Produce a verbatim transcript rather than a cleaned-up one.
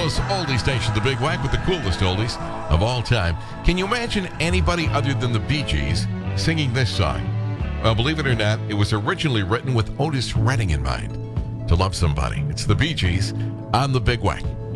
Toronto's oldie station, The Big Whack, with the coolest oldies of all time. Can you imagine anybody other than the Bee Gees singing this song? Well, believe it or not, it was originally written with Otis Redding in mind. To love somebody. It's the Bee Gees on The Big Whack.